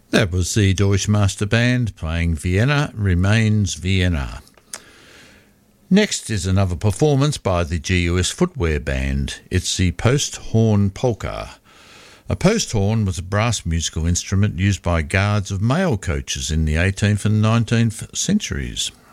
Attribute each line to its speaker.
Speaker 1: That was the Deutsche Master Band playing Vienna Remains Vienna. Next is another performance by the GUS Footwear Band. It's the Post Horn Polka. A post horn was a brass musical instrument used by guards of mail coaches in the 18th and 19th centuries.